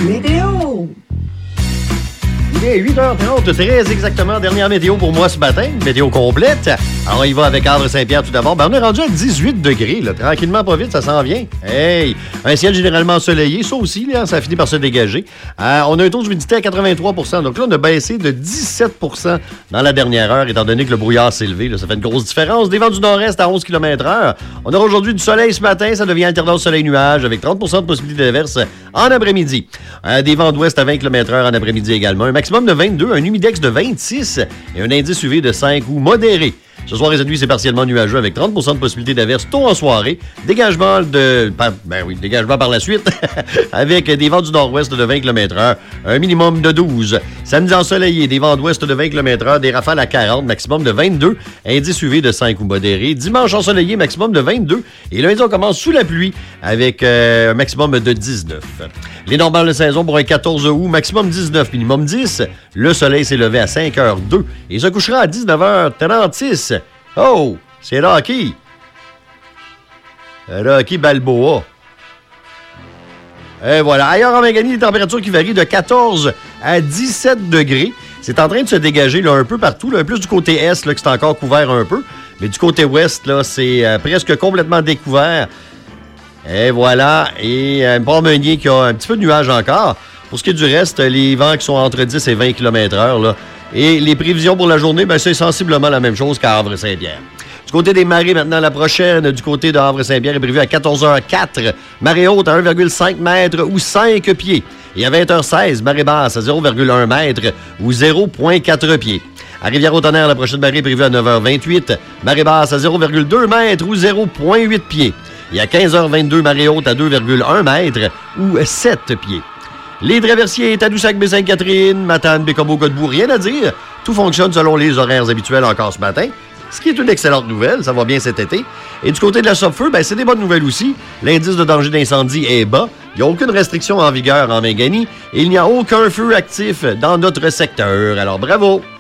Météo! Il est 8h30, très exactement. Dernière météo pour moi ce matin. Météo complète. Alors, on y va avec Havre-Saint-Pierre tout d'abord. On est rendu à 18 degrés. Là. Tranquillement, pas vite, ça s'en vient. Hey! Un ciel généralement ensoleillé. Ça aussi, là, ça finit par se dégager. On a un taux d'humidité à 83 %. Donc là, on a baissé de 17 % dans la dernière heure, étant donné que le brouillard s'est levé. Là, ça fait une grosse différence. Des vents du nord-est à 11 km/h. On aura aujourd'hui du soleil ce matin. Ça devient alternance soleil-nuage avec 30 % de possibilité d'averse en après-midi. Des vents d'ouest à 20 km/h en après-midi également. Un maximum de 22, un humidex de 26 et un indice UV de 5 ou modéré. Ce soir et cette nuit, c'est partiellement nuageux avec 30 % de possibilité d'averse tôt en soirée. Dégagement par la suite avec des vents du nord-ouest de 20 km/h, un minimum de 12. Samedi ensoleillé, des vents d'ouest de 20 km/h, des rafales à 40, maximum de 22, indice UV de 5 ou modéré. Dimanche ensoleillé, maximum de 22. Et lundi, on commence sous la pluie avec un maximum de 19. Les normales de saison pour un 14 août, maximum 19, minimum 10. Le soleil s'est levé à 5h02 et se couchera à 19h36. Oh, c'est Rocky. Rocky Balboa. Et voilà. Ailleurs en Mangani, les températures qui varient de 14 à 17 degrés. C'est en train de se dégager là, un peu partout. Là, plus du côté est, là, que c'est encore couvert un peu. Mais du côté ouest, là, c'est presque complètement découvert. Et voilà. Et Port-Meunier qui a un petit peu de nuages encore. Pour ce qui est du reste, les vents qui sont entre 10 et 20 km/h, là. Et les prévisions pour la journée, ben, c'est sensiblement la même chose qu'à Havre-Saint-Pierre. Du côté des marées, maintenant, la prochaine du côté de Havre-Saint-Pierre est prévue à 14h04. Marée haute à 1,5 m ou 5 pieds. Et à 20h16, marée basse à 0,1 m ou 0,4 pieds. À Rivière-au-Tonnerre, la prochaine marée est prévue à 9h28. Marée basse à 0,2 m ou 0,8 pieds. Et à 15h22, marée haute à 2,1 m ou 7 pieds. Les Traversiers, Tadoussac, Baie-Sainte-Catherine, Matane, Bécomo, Godbout, rien à dire. Tout fonctionne selon les horaires habituels encore ce matin. Ce qui est une excellente nouvelle, ça va bien cet été. Et du côté de la Sopfeu, ben, c'est des bonnes nouvelles aussi. L'indice de danger d'incendie est bas. Il n'y a aucune restriction en vigueur en Mangani. Et il n'y a aucun feu actif dans notre secteur. Alors bravo!